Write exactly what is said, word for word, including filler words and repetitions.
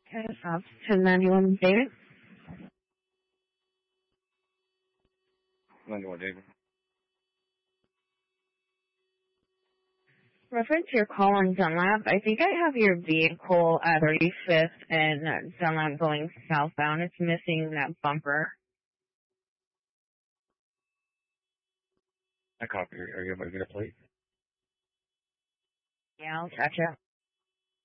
Okay, stop. ten ninety-one David. ninety-one David. Reference your call on Dunlap. I think I have your vehicle at thirty-fifth and Dunlap going southbound. It's missing that bumper. I copy. Are you able to get a plate? Yeah, I'll catch you.